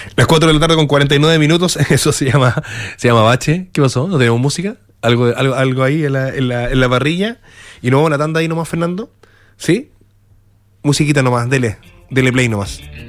Las 4 de la tarde con 49 minutos, eso se llama bache. ¿Qué pasó? ¿No tenemos música? ¿Algo ahí en la parrilla? ¿Y no vamos a la tanda ahí nomás, Fernando? ¿Sí? Musiquita nomás, dele play nomás.